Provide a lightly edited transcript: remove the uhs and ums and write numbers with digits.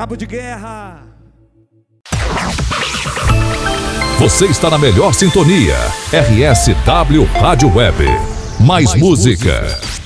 Cabo de guerra. Você está na melhor sintonia. RSW Rádio Web. Mais música.